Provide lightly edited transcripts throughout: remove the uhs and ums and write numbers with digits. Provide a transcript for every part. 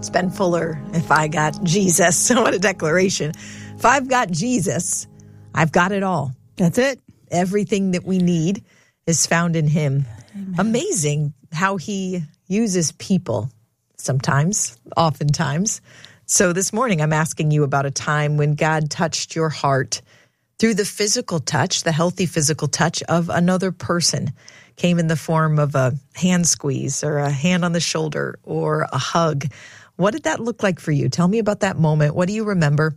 It's Ben Fuller. If I got Jesus, what a declaration. If I've got Jesus, I've got it all. That's it. Everything that we need is found in him. Amen. Amazing how he uses people sometimes, oftentimes. So this morning, I'm asking you about a time when God touched your heart through the physical touch, the healthy physical touch of another person. Came in the form of a hand squeeze or a hand on the shoulder or a hug. What did that look like for you? Tell me about that moment. What do you remember?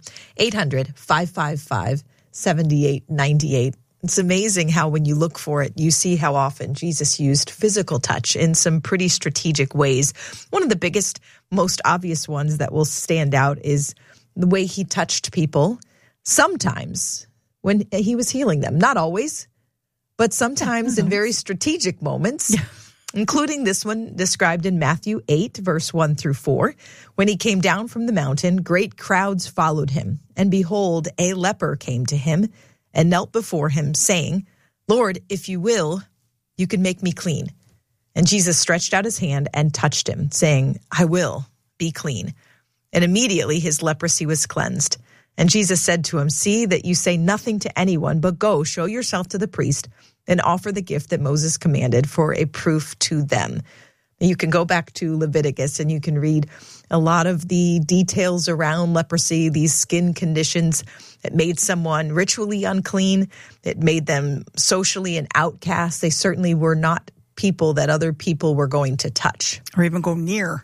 800-555-7898. It's amazing how when you look for it, you see how often Jesus used physical touch in some pretty strategic ways. One of the biggest, most obvious ones that will stand out is the way he touched people sometimes when he was healing them. Not always, but sometimes in very strategic moments, including this one described in Matthew 8, verse 1 through 4. When he came down from the mountain, great crowds followed him. And behold, a leper came to him and knelt before him, saying, Lord, if you will, you can make me clean. And Jesus stretched out his hand and touched him, saying, I will, be clean. And immediately his leprosy was cleansed. And Jesus said to him, see that you say nothing to anyone, but go, show yourself to the priest, and offer the gift that Moses commanded for a proof to them. You can go back to Leviticus and you can read a lot of the details around leprosy, these skin conditions that made someone ritually unclean. It made them socially an outcast. They certainly were not people that other people were going to touch. Or even go near.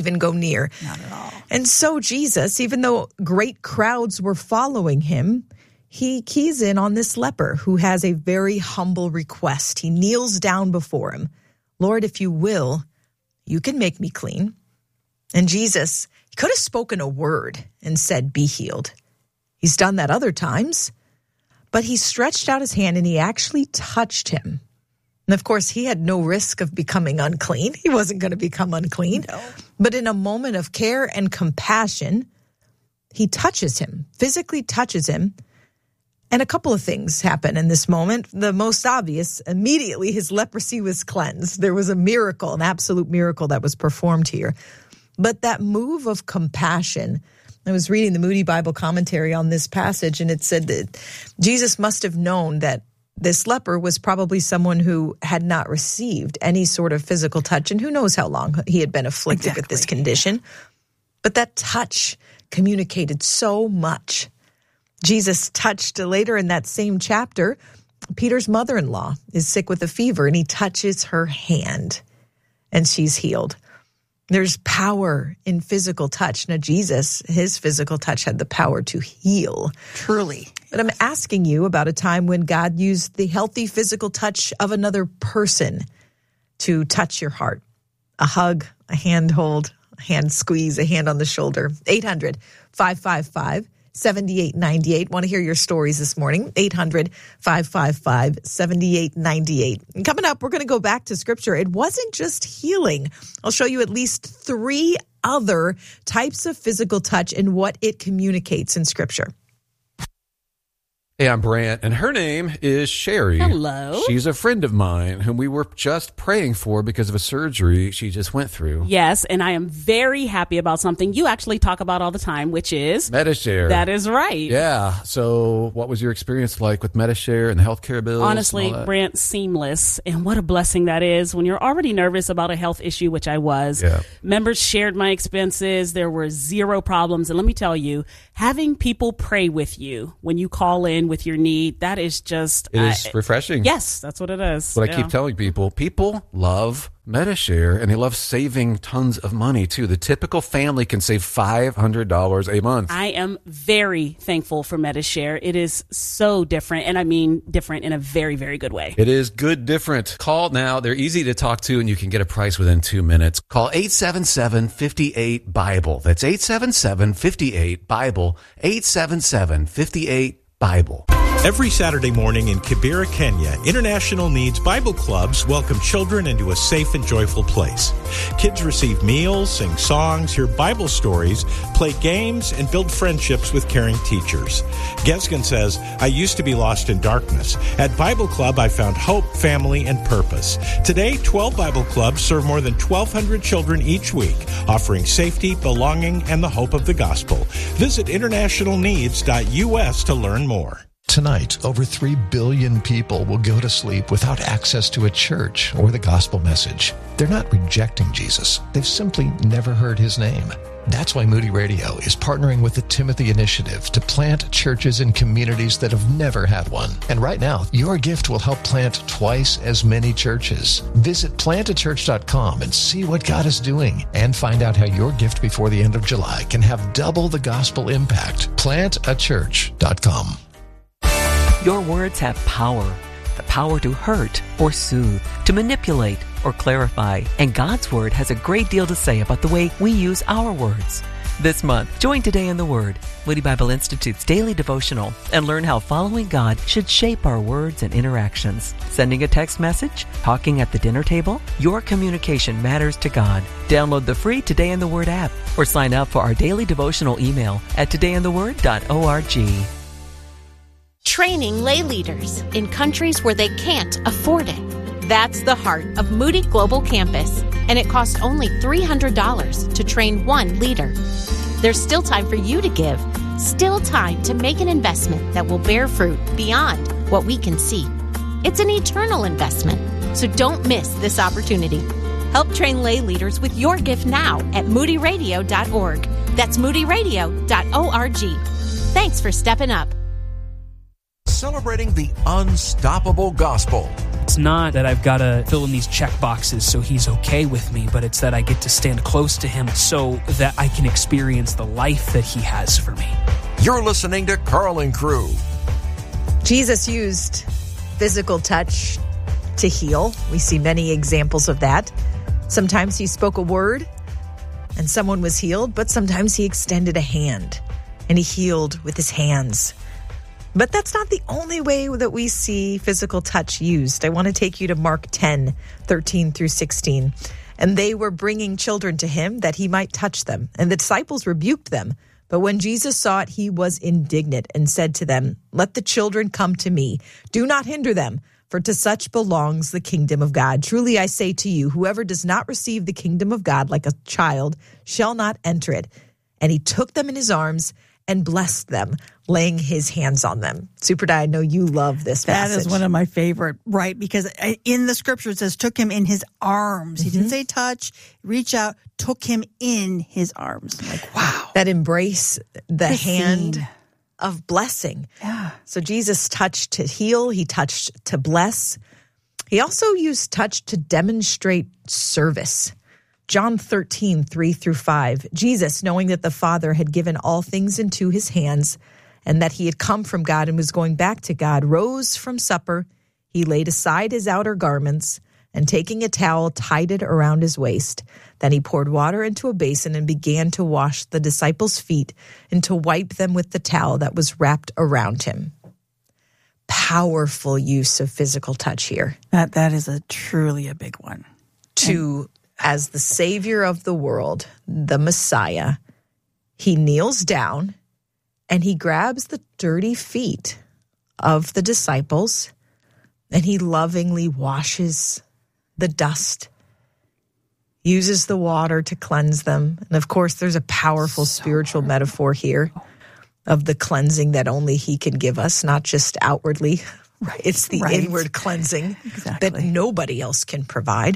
Not at all. And so Jesus, even though great crowds were following him, he keys in on this leper who has a very humble request. He kneels down before him. Lord, if you will, you can make me clean. And Jesus, he could have spoken a word and said, be healed. He's done that other times, but he stretched out his hand and he actually touched him. And of course, he had no risk of becoming unclean. He wasn't going to become unclean. No. But in a moment of care and compassion, he touches him, physically touches him. And a couple of things happen in this moment. The most obvious, immediately his leprosy was cleansed. There was a miracle, an absolute miracle that was performed here. But that move of compassion, I was reading the Moody Bible commentary on this passage, and it said that Jesus must have known that this leper was probably someone who had not received any sort of physical touch, and who knows how long he had been afflicted with this condition. But that touch communicated so much. Jesus touched later in that same chapter, Peter's mother-in-law is sick with a fever, and he touches her hand, and she's healed. There's power in physical touch. Now, Jesus, his physical touch had the power to heal. Truly. But I'm asking you about a time when God used the healthy physical touch of another person to touch your heart. A hug, a handhold, a hand squeeze, a hand on the shoulder. 800-555-7898. Want to hear your stories this morning. 800-555-7898. And coming up, we're going to go back to Scripture. It wasn't just healing. I'll show you at least 3 other types of physical touch and what it communicates in Scripture. Hey, I'm Brant, and her name is Sherry. Hello. She's a friend of mine whom we were just praying for because of a surgery she just went through. Yes, and I am very happy about something you actually talk about all the time, which is Medi-Share. That is right. Yeah. So what was your experience like with Medi-Share and the healthcare bills? Honestly, Brant, seamless. And what a blessing that is when you're already nervous about a health issue, which I was. Yeah. Members shared my expenses. There were 0 problems. And let me tell you, having people pray with you when you call in with your need, that is just... It is refreshing. Yes, that's what it is. But I keep telling people, people love Medi-Share, and they love saving tons of money, too. The typical family can save $500 a month. I am very thankful for Medi-Share. It is so different, and I mean different in a very, very good way. It is good different. Call now. They're easy to talk to, and you can get a price within 2 minutes. Call 877-58-BIBLE. That's 877-58-BIBLE. 877-58-BIBLE. Every Saturday morning in Kibera, Kenya, International Needs Bible Clubs welcome children into a safe and joyful place. Kids receive meals, sing songs, hear Bible stories, play games, and build friendships with caring teachers. Gesgen says, I used to be lost in darkness. At Bible Club, I found hope, family, and purpose. Today, 12 Bible Clubs serve more than 1,200 children each week, offering safety, belonging, and the hope of the gospel. Visit internationalneeds.us to learn more. Tonight, over 3 billion people will go to sleep without access to a church or the gospel message. They're not rejecting Jesus. They've simply never heard his name. That's why Moody Radio is partnering with the Timothy Initiative to plant churches in communities that have never had one. And right now, your gift will help plant twice as many churches. Visit plantachurch.com and see what God is doing, and find out how your gift before the end of July can have double the gospel impact. Plantachurch.com. Your words have power. The power to hurt or soothe, to manipulate or clarify. And God's Word has a great deal to say about the way we use our words. This month, join Today in the Word, Moody Bible Institute's daily devotional, and learn how following God should shape our words and interactions. Sending a text message? Talking at the dinner table? Your communication matters to God. Download the free Today in the Word app or sign up for our daily devotional email at todayintheword.org. Training lay leaders in countries where they can't afford it. That's the heart of Moody Global Campus, and it costs only $300 to train one leader. There's still time for you to give, still time to make an investment that will bear fruit beyond what we can see. It's an eternal investment, so don't miss this opportunity. Help train lay leaders with your gift now at moodyradio.org. That's moodyradio.org. Thanks for stepping up. Celebrating the unstoppable gospel. It's not that I've got to fill in these check boxes so he's okay with me, but it's that I get to stand close to him so that I can experience the life that he has for me. You're listening to Carl and Crew. Jesus used physical touch to heal. We see many examples of that. Sometimes he spoke a word and someone was healed, but sometimes he extended a hand and he healed with his hands. But that's not the only way that we see physical touch used. I want to take you to Mark 10, 13 through 16. And they were bringing children to him that he might touch them. And the disciples rebuked them. But when Jesus saw it, he was indignant and said to them, "Let the children come to me. Do not hinder them, for to such belongs the kingdom of God. Truly I say to you, whoever does not receive the kingdom of God like a child shall not enter it." And he took them in his arms and blessed them, laying his hands on them. Super Di, I know you love this passage. That is one of my favorite, right? Because in the scripture it says, took him in his arms. He didn't say touch, reach out, took him in his arms. I'm like, wow. That embrace the hand of blessing. Yeah. So Jesus touched to heal. He touched to bless. He also used touch to demonstrate service. John 13, 3 through 5. Jesus, knowing that the Father had given all things into his hands and that he had come from God and was going back to God, rose from supper. He laid aside his outer garments and taking a towel, tied it around his waist. Then he poured water into a basin and began to wash the disciples' feet and to wipe them with the towel that was wrapped around him. Powerful use of physical touch here. That is truly a big one. As the Savior of the world, the Messiah, he kneels down and he grabs the dirty feet of the disciples and he lovingly washes the dust, uses the water to cleanse them. And of course, there's a powerful spiritual metaphor here of the cleansing that only he can give us, not just outwardly. Right. It's the inward cleansing that nobody else can provide.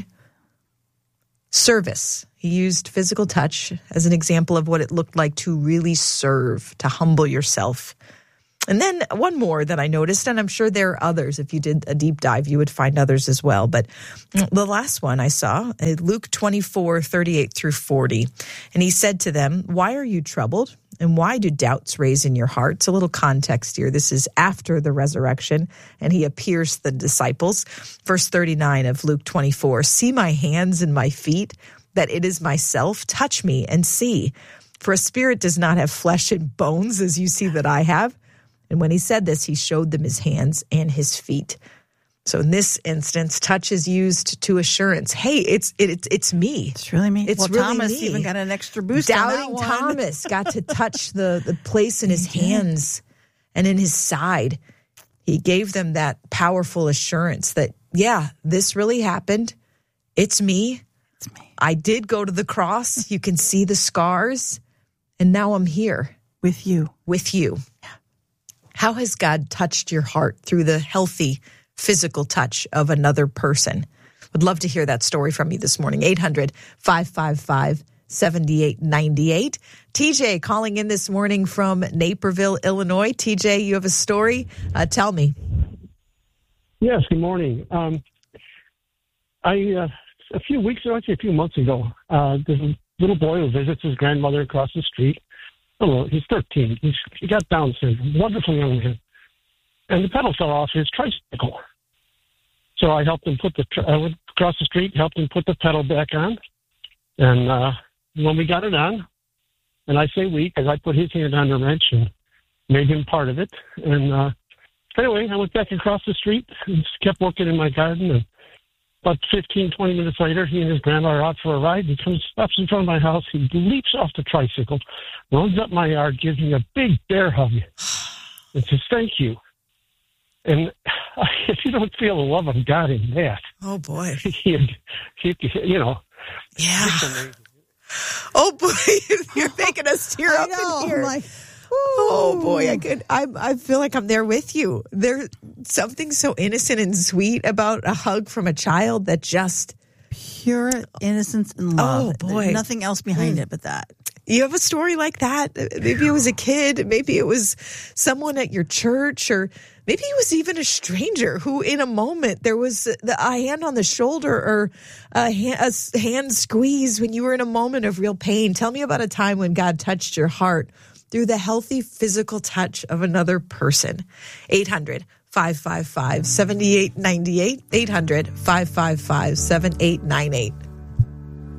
Service. He used physical touch as an example of what it looked like to really serve, to humble yourself. And then one more that I noticed, and I'm sure there are others. If you did a deep dive, you would find others as well. But the last one I saw, Luke 24, 38 through 40. And he said to them, "Why are you troubled? And why do doubts raise in your hearts?" A little context here. This is after the resurrection, and he appears to the disciples. Verse 39 of Luke 24, "See my hands and my feet, that it is myself. Touch me and see. For a spirit does not have flesh and bones, as you see that I have." And when he said this, he showed them his hands and his feet. So in this instance, touch is used to assurance. Hey, it's me. It's really me. It's well, really Thomas me. even got an extra boost on that Doubting one. Thomas got to touch the place in his hands and in his side. He gave them that powerful assurance that, yeah, this really happened. It's me. It's me. I did go to the cross. You can see the scars. And now I'm here. With you. With you. How has God touched your heart through the healthy physical touch of another person? Would love to hear that story from you this morning. 800-555-7898. TJ calling in this morning from Naperville, Illinois. TJ, you have a story? Tell me. Yes, good morning. A few weeks ago, actually a few months ago, there's a little boy who visits his grandmother across the street. Oh, he's 13. He got Down syndrome. Wonderful young man. And the pedal fell off his tricycle. So I helped him I went across the street, helped him put the pedal back on. And when we got it on, and I say we, because I put his hand on the wrench and made him part of it. And anyway, I went back across the street and kept working in my garden. And about 15, 20 minutes later, he and his grandma are out for a ride. He stops in front of my house. He leaps off the tricycle, runs up my yard, gives me a big bear hug, and says, "Thank you." And if you don't feel the love of God in that, oh boy, you know, yeah. Oh boy, you're making us tear up in here. Oh boy, I feel like I'm there with you. There's something so innocent and sweet about a hug from a child that just pure innocence and love. Oh boy, there's nothing else behind it but that. You have a story like that? Maybe it was a kid. Maybe it was someone at your church, or maybe it was even a stranger who in a moment there was a hand on the shoulder or a hand squeeze when you were in a moment of real pain. Tell me about a time when God touched your heart through the healthy physical touch of another person. 800-555-7898. 800-555-7898.